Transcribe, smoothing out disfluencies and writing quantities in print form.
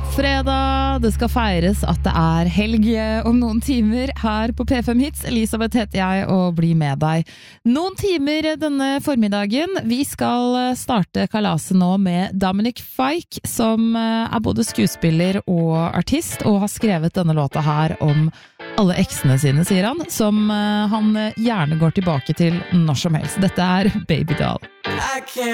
Fredag, det skal feires at det helg om noen timer her på P5 Hits. Elisabeth heter jeg og blir med deg noen timer denne formiddagen. Vi skal starte kalaset nå med Dominic Fike, som både skuespiller og artist, og har skrevet denne låta her om alle eksene sine, sier han, som han gjerne går tilbake til når som helst. Dette Baby Doll.